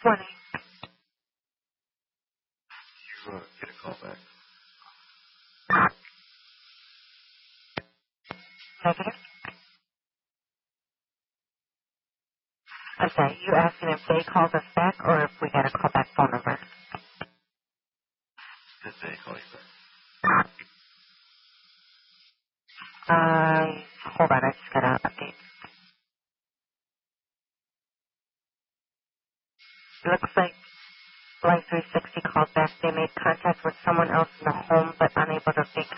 You get a call back. Negative. I'm sorry, you asking if they called us back or if we got a callback phone number? Did they call you back? Hold on, I just got an update. It looks like Life 360 called back. They made contact with someone else in the home but unable to make